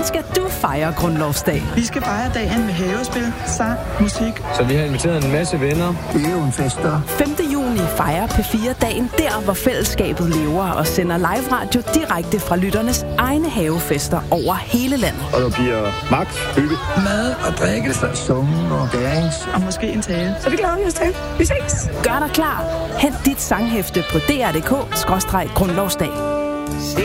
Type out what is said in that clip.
skal du fejre grundlovsdag? Vi skal fejre dagen med havespil, sang, musik. Så vi har inviteret en masse venner. Fester. 5. juni fejrer P4 dagen der, hvor fællesskabet lever og sender live radio direkte fra lytternes egne havefester over hele landet. Og der bliver max hygge. Mad og drikkelse. Sunge og dance. Og måske en tale. Så det glæder vi os til. Vi ses. Gør dig klar. Hent dit sanghæfte på dr.dk/grundlovsdag.